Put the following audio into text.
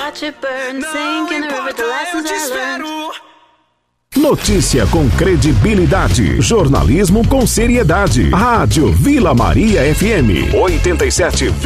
watch it burn, sink in the river, the lessons I learned. Notícia com credibilidade, jornalismo com seriedade. Rádio Vila Maria FM 87.